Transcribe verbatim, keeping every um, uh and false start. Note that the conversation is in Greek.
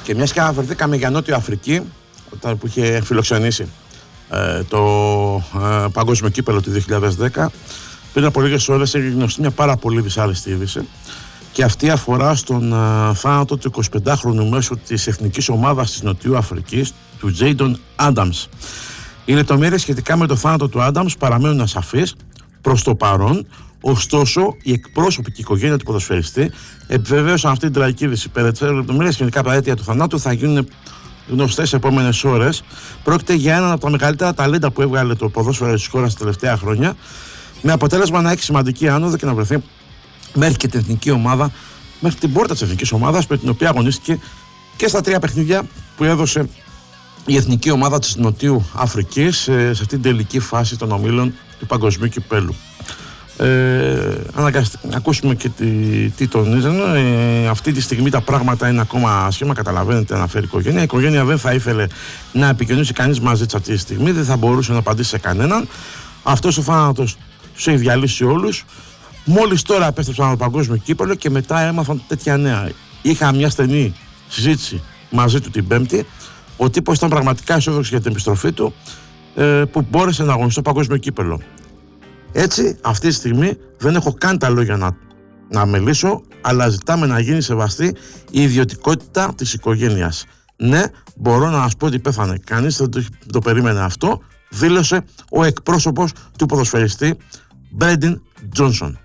Και μιας και αναφερθήκαμε για Νότιο Αφρική, όταν που είχε φιλοξενήσει ε, το ε, Παγκόσμιο Κύπελλο του δύο χιλιάδες δέκα, πριν από λίγες ώρες έγινε γνωστή μια πάρα πολύ δυσάρεστη είδηση, και αυτή αφορά στον ε, θάνατο του εικοσιπεντάχρονου μέσου της εθνικής ομάδας της Νοτιού Αφρικής, του Τζέιντον Άνταμς. Οι λεπτομέρειες σχετικά με το θάνατο του Άνταμς παραμένουν ασαφείς προς το παρόν. Ωστόσο, οι εκπρόσωποι και η οικογένεια του ποδοσφαιριστή επιβεβαίωσαν αυτή την τραγική είδηση. Περαιτέρω λεπτομέρειες σχετικά με τα αίτια του θανάτου θα γίνουν γνωστές σε επόμενες ώρες. Πρόκειται για έναν από τα μεγαλύτερα ταλέντα που έβγαλε το ποδόσφαιρο της χώρας τα τελευταία χρόνια, με αποτέλεσμα να έχει σημαντική άνοδο και να βρεθεί μέχρι και την εθνική ομάδα, μέχρι την πόρτα της εθνικής ομάδας, με την οποία αγωνίστηκε και στα τρία παιχνίδια που έδωσε η εθνική ομάδα της Νοτιού Αφρικής σε αυτήν την τελική φάση των ομίλων του Παγκοσμίου Κυπέλλου. Ε, αναγκαστικά να ακούσουμε και τι, τι τονίζουν. Ε, αυτή τη στιγμή τα πράγματα είναι ακόμα άσχημα, καταλαβαίνετε, αναφέρει η οικογένεια. Η οικογένεια δεν θα ήθελε να επικοινωνήσει κανείς μαζί της αυτή τη στιγμή, δεν θα μπορούσε να απαντήσει σε κανέναν. Αυτός ο θάνατος τους έχει διαλύσει όλους. Μόλις τώρα επέστρεψαν από το Παγκόσμιο Κύπελλο και μετά έμαθαν τέτοια νέα. Είχα μια στενή συζήτηση μαζί του την Πέμπτη. Ο τύπος ήταν πραγματικά αισιόδοξος για την επιστροφή του, ε, που μπόρεσε να αγωνιστεί στο Παγκόσμιο Κύπελλο. Έτσι, αυτή τη στιγμή δεν έχω καν τα λόγια να, να μιλήσω, αλλά ζητάμε να γίνει σεβαστή η ιδιωτικότητα της οικογένειας. Ναι, μπορώ να σας πω ότι πέθανε. Κανείς δεν το, το περίμενε αυτό, δήλωσε ο εκπρόσωπος του ποδοσφαιριστή Μπρέντιν Τζόνσον.